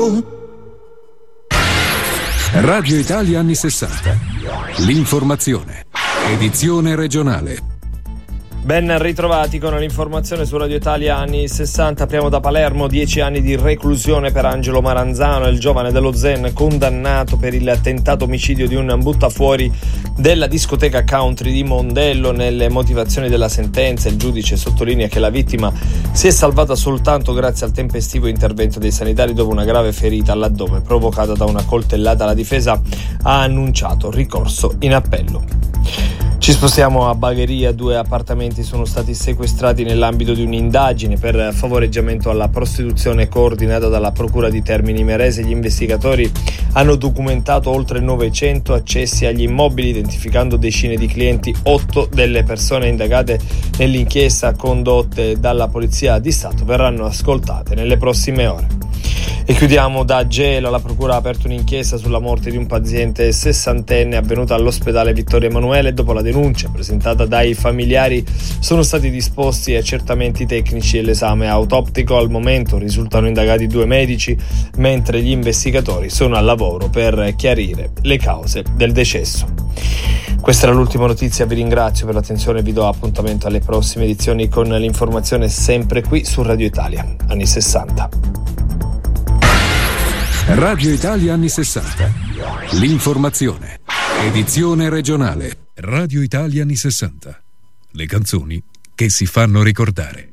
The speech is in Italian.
Radio Italia anni 60. L'informazione. Edizione regionale. Ben ritrovati con l'informazione su Radio Italia anni 60. Apriamo da Palermo. 10 anni di reclusione per Angelo Maranzano, il giovane dello Zen condannato per il tentato omicidio di un buttafuori della discoteca country di Mondello. Nelle motivazioni della sentenza il giudice sottolinea che la vittima si è salvata soltanto grazie al tempestivo intervento dei sanitari dopo una grave ferita all'addome provocata da una coltellata. La difesa ha annunciato ricorso in appello. Ci spostiamo a Bagheria. 2 appartamenti sono stati sequestrati nell'ambito di un'indagine per favoreggiamento alla prostituzione coordinata dalla Procura di Termini Imerese. Gli investigatori hanno documentato oltre 900 accessi agli immobili, identificando decine di clienti. 8 delle persone indagate nell'inchiesta condotte dalla Polizia di Stato verranno ascoltate nelle prossime ore. E chiudiamo da Gela. La Procura ha aperto un'inchiesta sulla morte di un paziente 60enne avvenuta all'ospedale Vittorio Emanuele. Dopo la denuncia presentata dai familiari sono stati disposti accertamenti tecnici e l'esame autoptico. Al momento risultano indagati 2 medici, mentre gli investigatori sono al lavoro per chiarire le cause del decesso. Questa era l'ultima notizia, vi ringrazio per l'attenzione e vi do appuntamento alle prossime edizioni con l'informazione sempre qui su Radio Italia anni 60. Radio Italia anni 60. L'informazione. Edizione regionale. Radio Italia anni 60. Le canzoni che si fanno ricordare.